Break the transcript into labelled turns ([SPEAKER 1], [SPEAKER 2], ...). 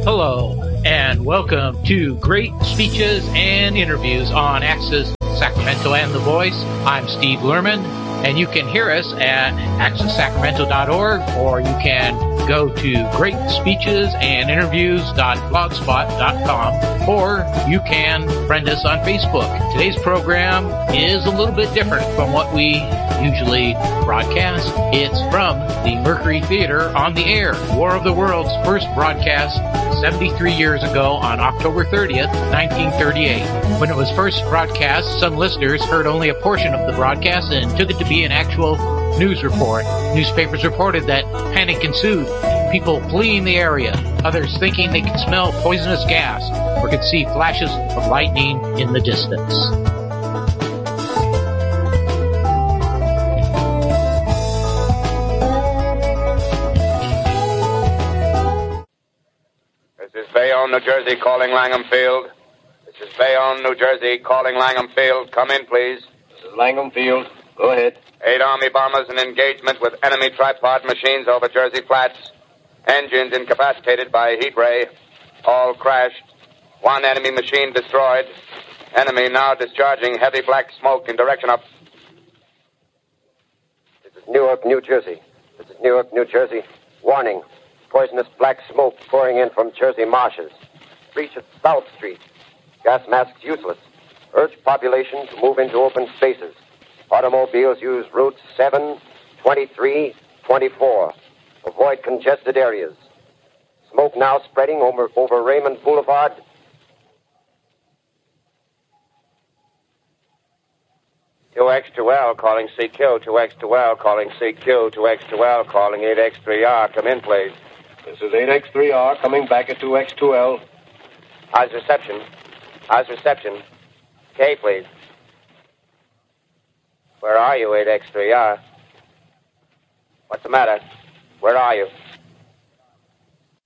[SPEAKER 1] Hello, and welcome to Great Speeches and Interviews on Access Sacramento and The Voice. I'm Steve Lerman, and you can hear us at accesssacramento.org, or you can go to greatspeechesandinterviews.blogspot.com, or you can friend us on Facebook. Today's program is a little bit different from what we usually broadcast. It's from the Mercury Theater on the Air, War of the Worlds' first broadcast 73 years ago on October 30th, 1938. When it was first broadcast, some listeners heard only a portion of the broadcast and took it to be an actual news report. Newspapers reported that panic ensued, people fleeing the area, others thinking they could smell poisonous gas or could see flashes of lightning in the distance.
[SPEAKER 2] This is Bayonne, New Jersey, calling Langham Field. This is Bayonne, New Jersey, calling Langham Field. Come in, please.
[SPEAKER 3] This is Langham Field. Go ahead.
[SPEAKER 2] 8 Army bombers in engagement with enemy tripod machines over Jersey Flats. Engines incapacitated by heat ray. All crashed. 1 enemy machine destroyed. Enemy now discharging heavy black smoke in direction of...
[SPEAKER 3] This is Newark, New Jersey. This is Newark, New Jersey. Warning. Poisonous black smoke pouring in from Jersey marshes. Breach at South Street. Gas masks useless. Urge population to move into open spaces. Automobiles use routes 7, 23, 24. Avoid congested areas. Smoke now spreading over Raymond Boulevard.
[SPEAKER 2] QX2L calling CQ. 2X2L calling CQ. 2X2L calling 8X3R. Come in, please.
[SPEAKER 3] This is 8X3R coming back at 2X2L.
[SPEAKER 2] How's reception? How's reception? K, please. Where are you, 8X3R? What's the matter? Where are you?